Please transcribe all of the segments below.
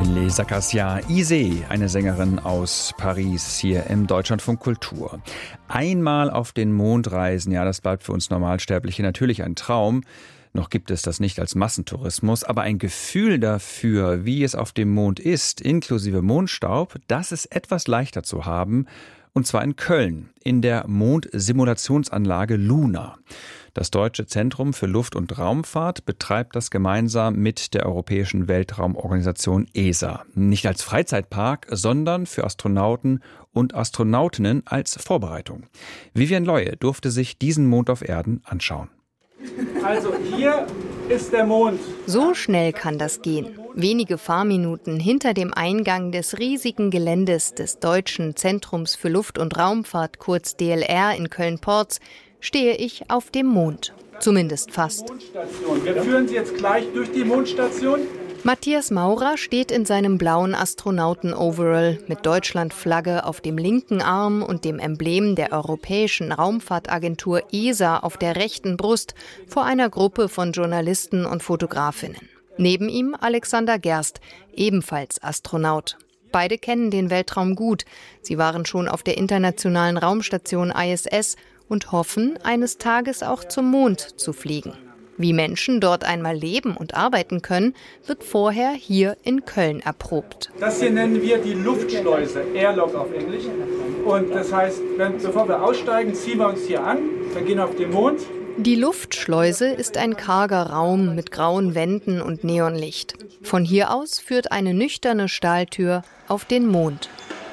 Les Acacias Isée, eine Sängerin aus Paris, hier im Deutschlandfunk Kultur. Einmal auf den Mond reisen, ja, das bleibt für uns Normalsterbliche natürlich ein Traum. Noch gibt es das nicht als Massentourismus, aber ein Gefühl dafür, wie es auf dem Mond ist, inklusive Mondstaub, das ist etwas leichter zu haben, und zwar in Köln, in der Mondsimulationsanlage Luna. Das Deutsche Zentrum für Luft- und Raumfahrt betreibt das gemeinsam mit der Europäischen Weltraumorganisation ESA. Nicht als Freizeitpark, sondern für Astronauten und Astronautinnen als Vorbereitung. Vivian Leue durfte sich diesen Mond auf Erden anschauen. Also hier ist der Mond. So schnell kann das gehen. Wenige Fahrminuten hinter dem Eingang des riesigen Geländes des Deutschen Zentrums für Luft- und Raumfahrt, kurz DLR in Köln-Porz, stehe ich auf dem Mond. Zumindest fast. Wir führen Sie jetzt gleich durch die Mondstation. Matthias Maurer steht in seinem blauen Astronauten-Overall mit Deutschlandflagge auf dem linken Arm und dem Emblem der Europäischen Raumfahrtagentur ESA auf der rechten Brust vor einer Gruppe von Journalisten und Fotografinnen. Neben ihm Alexander Gerst, ebenfalls Astronaut. Beide kennen den Weltraum gut. Sie waren schon auf der internationalen Raumstation ISS und hoffen, eines Tages auch zum Mond zu fliegen. Wie Menschen dort einmal leben und arbeiten können, wird vorher hier in Köln erprobt. Das hier nennen wir die Luftschleuse, Airlock auf Englisch. Und das heißt, bevor wir aussteigen, ziehen wir uns hier an, wir gehen auf den Mond. Die Luftschleuse ist ein karger Raum mit grauen Wänden und Neonlicht. Von hier aus führt eine nüchterne Stahltür auf den Mond.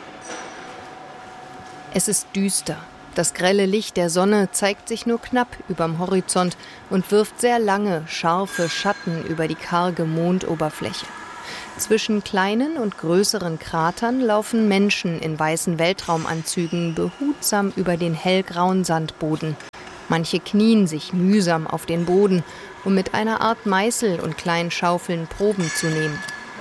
Es ist düster. Das grelle Licht der Sonne zeigt sich nur knapp überm Horizont und wirft sehr lange, scharfe Schatten über die karge Mondoberfläche. Zwischen kleinen und größeren Kratern laufen Menschen in weißen Weltraumanzügen behutsam über den hellgrauen Sandboden. Manche knien sich mühsam auf den Boden, um mit einer Art Meißel und kleinen Schaufeln Proben zu nehmen.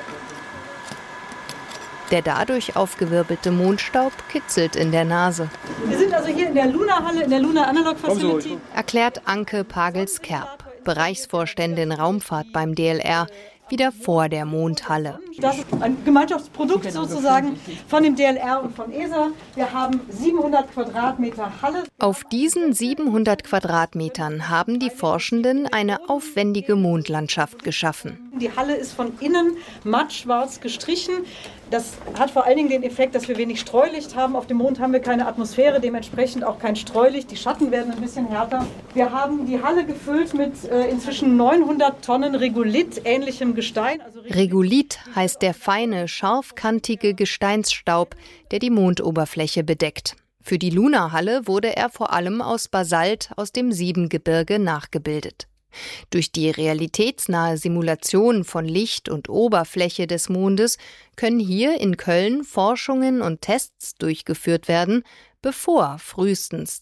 Der dadurch aufgewirbelte Mondstaub kitzelt in der Nase. Wir sind also hier in der Luna-Halle, in der Luna Analog Facility. Erklärt Anke Pagels-Kerb, Bereichsvorständin Raumfahrt beim DLR, wieder vor der Mondhalle. Das ist ein Gemeinschaftsprodukt sozusagen von dem DLR und von ESA. Wir haben 700 Quadratmeter Halle. Auf diesen 700 Quadratmetern haben die Forschenden eine aufwendige Mondlandschaft geschaffen. Die Halle ist von innen mattschwarz gestrichen. Das hat vor allen Dingen den Effekt, dass wir wenig Streulicht haben. Auf dem Mond haben wir keine Atmosphäre, dementsprechend auch kein Streulicht. Die Schatten werden ein bisschen härter. Wir haben die Halle gefüllt mit inzwischen 900 Tonnen Regolith-ähnlichem Gestein. Regolith heißt der feine, scharfkantige Gesteinsstaub, der die Mondoberfläche bedeckt. Für die Luna-Halle wurde er vor allem aus Basalt aus dem Siebengebirge nachgebildet. Durch die realitätsnahe Simulation von Licht und Oberfläche des Mondes können hier in Köln Forschungen und Tests durchgeführt werden, bevor frühestens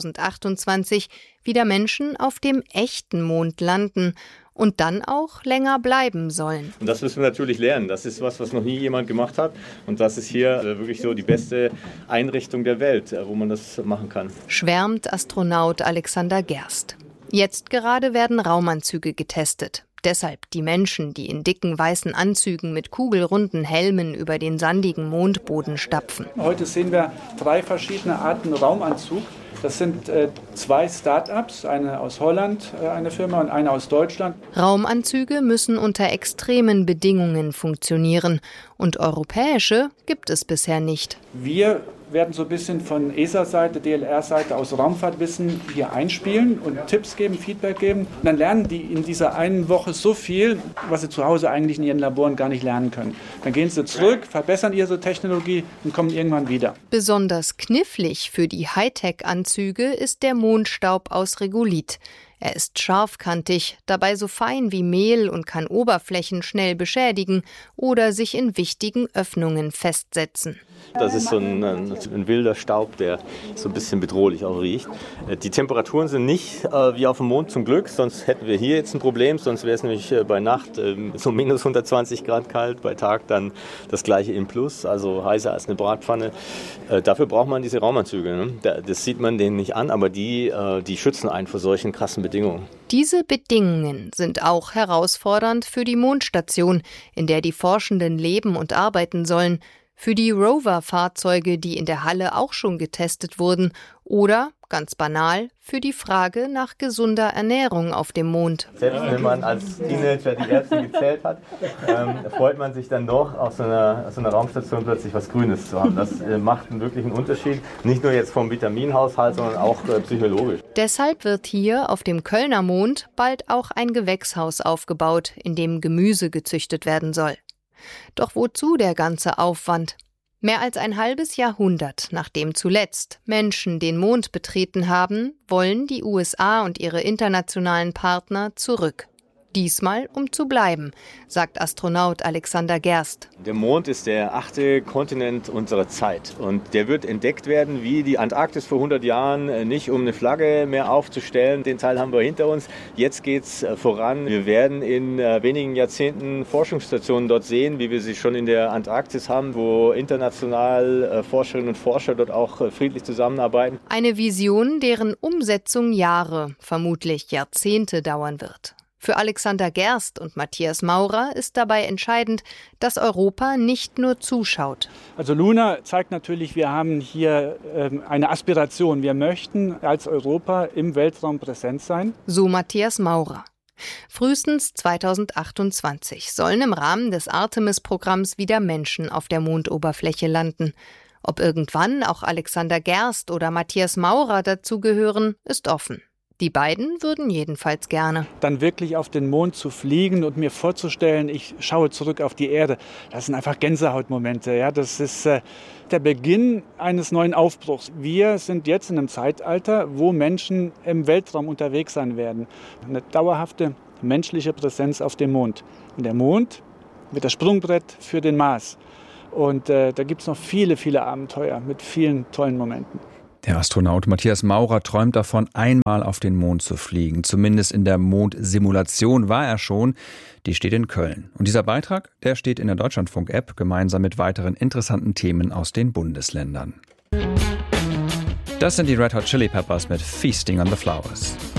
2028 wieder Menschen auf dem echten Mond landen und dann auch länger bleiben sollen. Und das müssen wir natürlich lernen. Das ist was noch nie jemand gemacht hat. Und das ist hier wirklich so die beste Einrichtung der Welt, wo man das machen kann. Schwärmt Astronaut Alexander Gerst. Jetzt gerade werden Raumanzüge getestet. Deshalb die Menschen, die in dicken weißen Anzügen mit kugelrunden Helmen über den sandigen Mondboden stapfen. Heute sehen wir 3 verschiedene Arten Raumanzug. Das sind 2 Start-ups, eine aus Holland, eine Firma, und eine aus Deutschland. Raumanzüge müssen unter extremen Bedingungen funktionieren. Und europäische gibt es bisher nicht. Wir werden so ein bisschen von ESA-Seite, DLR-Seite aus Raumfahrtwissen hier einspielen und Tipps geben, Feedback geben. Und dann lernen die in dieser einen Woche so viel, was sie zu Hause eigentlich in ihren Laboren gar nicht lernen können. Dann gehen sie zurück, verbessern ihre Technologie und kommen irgendwann wieder. Besonders knifflig für die Hightech-Anzüge ist der Mondstaub aus Regolith. Er ist scharfkantig, dabei so fein wie Mehl und kann Oberflächen schnell beschädigen oder sich in wichtigen Öffnungen festsetzen. Das ist so ein wilder Staub, der so ein bisschen bedrohlich auch riecht. Die Temperaturen sind nicht wie auf dem Mond zum Glück, sonst hätten wir hier jetzt ein Problem. Sonst wäre es nämlich bei Nacht so minus 120 Grad kalt, bei Tag dann das gleiche im Plus, also heißer als eine Bratpfanne. Dafür braucht man diese Raumanzüge. Ne? Das sieht man denen nicht an, aber die schützen einen vor solchen krassen Bedingungen. Bedingungen. Diese Bedingungen sind auch herausfordernd für die Mondstation, in der die Forschenden leben und arbeiten sollen, für die Rover-Fahrzeuge, die in der Halle auch schon getestet wurden, oder, ganz banal, für die Frage nach gesunder Ernährung auf dem Mond. Selbst wenn man als Teenager die Erbsen gezählt hat, freut man sich dann doch, auf so einer Raumstation plötzlich was Grünes zu haben. Das macht einen wirklichen Unterschied, nicht nur jetzt vom Vitaminhaushalt, sondern auch psychologisch. Deshalb wird hier auf dem Kölner Mond bald auch ein Gewächshaus aufgebaut, in dem Gemüse gezüchtet werden soll. Doch wozu der ganze Aufwand? Mehr als ein halbes Jahrhundert, nachdem zuletzt Menschen den Mond betreten haben, wollen die USA und ihre internationalen Partner zurück. Diesmal um zu bleiben, sagt Astronaut Alexander Gerst. Der Mond ist der 8. Kontinent unserer Zeit und der wird entdeckt werden wie die Antarktis vor 100 Jahren, nicht um eine Flagge mehr aufzustellen. Den Teil haben wir hinter uns. Jetzt geht's voran. Wir werden in wenigen Jahrzehnten Forschungsstationen dort sehen, wie wir sie schon in der Antarktis haben, wo international Forscherinnen und Forscher dort auch friedlich zusammenarbeiten. Eine Vision, deren Umsetzung Jahre, vermutlich Jahrzehnte dauern wird. Für Alexander Gerst und Matthias Maurer ist dabei entscheidend, dass Europa nicht nur zuschaut. Also Luna zeigt natürlich, wir haben hier eine Aspiration. Wir möchten als Europa im Weltraum präsent sein. So Matthias Maurer. Frühestens 2028 sollen im Rahmen des Artemis-Programms wieder Menschen auf der Mondoberfläche landen. Ob irgendwann auch Alexander Gerst oder Matthias Maurer dazugehören, ist offen. Die beiden würden jedenfalls gerne. Dann wirklich auf den Mond zu fliegen und mir vorzustellen, ich schaue zurück auf die Erde, das sind einfach Gänsehautmomente. Ja? Das ist der Beginn eines neuen Aufbruchs. Wir sind jetzt in einem Zeitalter, wo Menschen im Weltraum unterwegs sein werden. Eine dauerhafte menschliche Präsenz auf dem Mond. Und der Mond wird das Sprungbrett für den Mars. Und da gibt es noch viele, viele Abenteuer mit vielen tollen Momenten. Der Astronaut Matthias Maurer träumt davon, einmal auf den Mond zu fliegen. Zumindest in der Mondsimulation war er schon. Die steht in Köln. Und dieser Beitrag, der steht in der Deutschlandfunk-App gemeinsam mit weiteren interessanten Themen aus den Bundesländern. Das sind die Red Hot Chili Peppers mit Feasting on the Flowers.